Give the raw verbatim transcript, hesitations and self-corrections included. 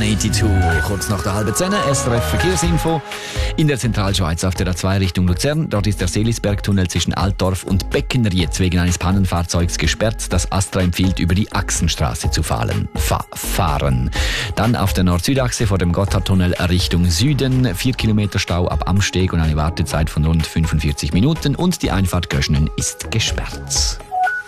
achtzig, kurz nach der halben Zehn, S R F Verkehrsinfo. In der Zentralschweiz auf der A zwei Richtung Luzern, dort ist der Seelisbergtunnel zwischen Altdorf und Beckenried wegen eines Pannenfahrzeugs gesperrt. Das Astra empfiehlt, über die Achsenstraße zu fahren. Fa- fahren. Dann auf der Nord-Süd-Achse vor dem Gotthardtunnel Richtung Süden, vier Kilometer Stau ab Amsteg und eine Wartezeit von rund fünfundvierzig Minuten und die Einfahrt Göschenen ist gesperrt.